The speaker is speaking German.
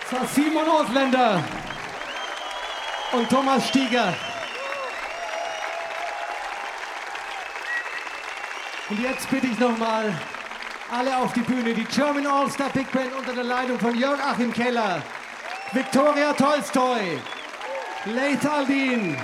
Das war Simon Ausländer und Thomas Stieger. Und jetzt bitte ich nochmal alle auf die Bühne. Die German All-Star Big Band unter der Leitung von Jörg Achim Keller, Viktoria Tolstoi, Leith Aldin,